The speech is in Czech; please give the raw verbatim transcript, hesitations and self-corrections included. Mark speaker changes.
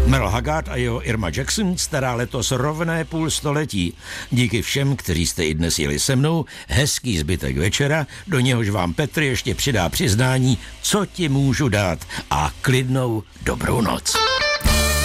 Speaker 1: Merle Haggard a jeho Irma Jackson stará letos rovné půl století. Díky všem, kteří jste i dnes jeli se mnou, hezký zbytek večera, do něhož vám Petr ještě přidá přiznání, co ti můžu dát, a klidnou dobrou noc.